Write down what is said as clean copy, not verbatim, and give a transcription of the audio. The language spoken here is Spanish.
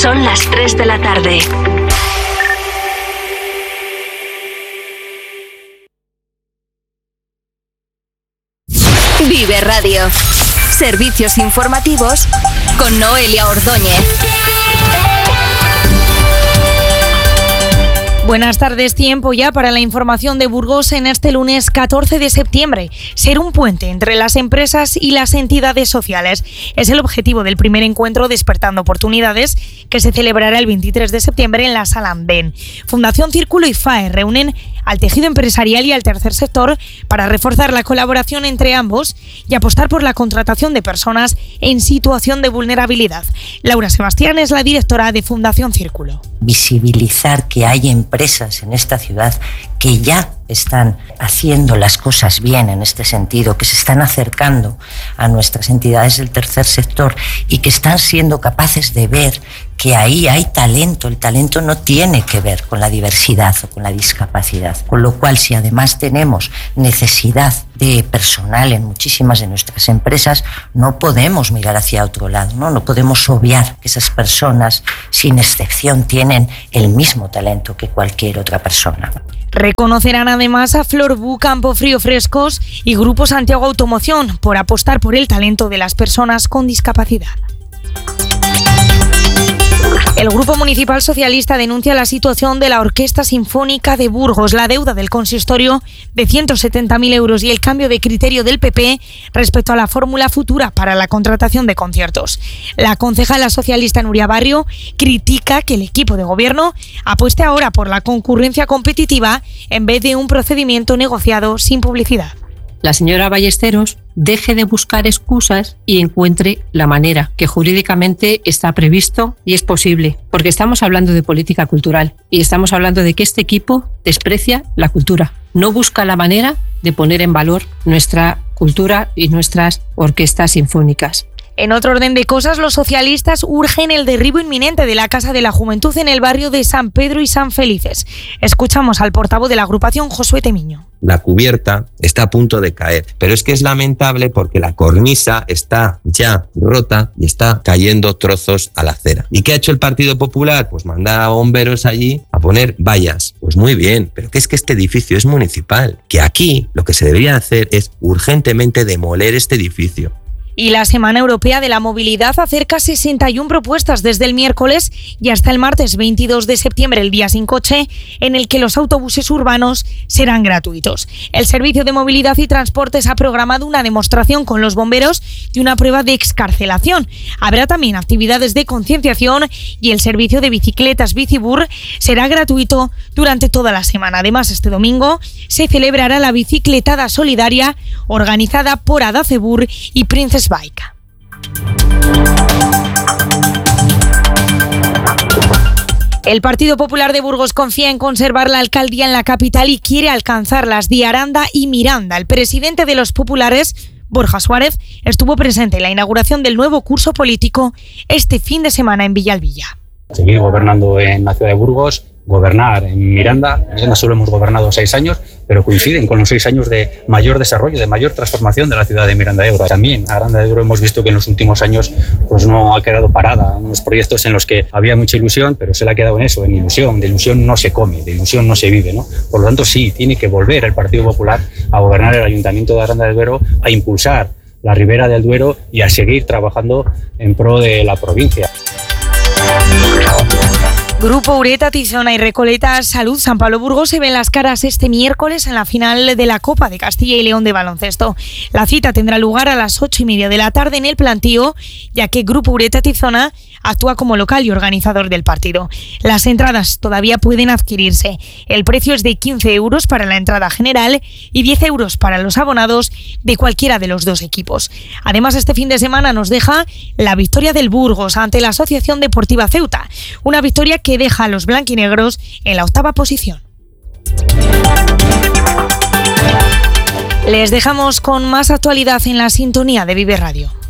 Son las 3 de la tarde. Vive Radio. Servicios informativos con Noelia Ordóñez. Buenas tardes, tiempo ya para la información de Burgos en este lunes 14 de septiembre. Ser un puente entre las empresas y las entidades sociales es el objetivo del primer encuentro Despertando Oportunidades que se celebrará el 23 de septiembre en la Sala Andén. Fundación Círculo y FAE reúnen al tejido empresarial y al tercer sector para reforzar la colaboración entre ambos y apostar por la contratación de personas en situación de vulnerabilidad. Laura Sebastián es la directora de Fundación Círculo. Visibilizar que hay empresas en esta ciudad que ya están haciendo las cosas bien en este sentido, que se están acercando a nuestras entidades del tercer sector y que están siendo capaces de ver que ahí hay talento. El talento no tiene que ver con la diversidad o con la discapacidad. Con lo cual, si además tenemos necesidad de personal en muchísimas de nuestras empresas, no podemos mirar hacia otro lado, ¿no? No podemos obviar que esas personas, sin excepción, tienen el mismo talento que cualquier otra persona. Reconocerán además a Florbu, Campo Frío Frescos y Grupo Santiago Automoción por apostar por el talento de las personas con discapacidad. El Grupo Municipal Socialista denuncia la situación de la Orquesta Sinfónica de Burgos, la deuda del consistorio de 170.000 euros y el cambio de criterio del PP respecto a la fórmula futura para la contratación de conciertos. La concejala socialista Nuria Barrio critica que el equipo de gobierno apueste ahora por la concurrencia competitiva en vez de un procedimiento negociado sin publicidad. La señora Ballesteros deje de buscar excusas y encuentre la manera que jurídicamente está previsto y es posible, porque estamos hablando de política cultural y estamos hablando de que este equipo desprecia la cultura, no busca la manera de poner en valor nuestra cultura y nuestras orquestas sinfónicas. En otro orden de cosas, los socialistas urgen el derribo inminente de la Casa de la Juventud en el barrio de San Pedro y San Felices. Escuchamos al portavoz de la agrupación, Josué Temiño. La cubierta está a punto de caer, pero es que es lamentable porque la cornisa está ya rota y está cayendo trozos a la acera. ¿Y qué ha hecho el Partido Popular? Pues mandar a bomberos allí a poner vallas. Pues muy bien, pero que es que este edificio es municipal, que aquí lo que se debería hacer es urgentemente demoler este edificio. Y la Semana Europea de la Movilidad acerca 61 propuestas desde el miércoles y hasta el martes 22 de septiembre, el día sin coche, en el que los autobuses urbanos serán gratuitos. El Servicio de Movilidad y Transportes ha programado una demostración con los bomberos y una prueba de excarcelación. Habrá también actividades de concienciación y el servicio de bicicletas Bicibur será gratuito durante toda la semana. Además, este domingo se celebrará la bicicletada solidaria organizada por Adacebur y Princess Bike. El Partido Popular de Burgos confía en conservar la alcaldía en la capital y quiere alcanzar las de Aranda y Miranda. El presidente de los populares, Borja Suárez, estuvo presente en la inauguración del nuevo curso político este fin de semana en Villalbilla. Seguir gobernando en la ciudad de Burgos, gobernar en Miranda. En Miranda solo hemos gobernado 6 años, pero coinciden con los 6 años de mayor desarrollo, de mayor transformación de la ciudad de Miranda de Ebro. También Aranda de Ebro hemos visto que en los últimos años pues no ha quedado parada. Unos proyectos en los que había mucha ilusión, pero se le ha quedado en eso, en ilusión. De ilusión no se come, de ilusión no se vive, ¿no? Por lo tanto, sí, tiene que volver el Partido Popular a gobernar el Ayuntamiento de Aranda de Ebro, a impulsar la Ribera del Duero y a seguir trabajando en pro de la provincia. Grupo Ureta, Tizona y Recoleta Salud San Pablo Burgos se ven las caras este miércoles en la final de la Copa de Castilla y León de baloncesto. La cita tendrá lugar a las 8:30 de la tarde en el Plantío, ya que Grupo Ureta Tizona actúa como local y organizador del partido. Las entradas todavía pueden adquirirse. El precio es de 15 euros para la entrada general y 10 euros para los abonados de cualquiera de los dos equipos. Además, este fin de semana nos deja la victoria del Burgos ante la Asociación Deportiva Ceuta. Una victoria que deja a los blanquinegros en la 8ª posición. Les dejamos con más actualidad en la sintonía de Vive Radio.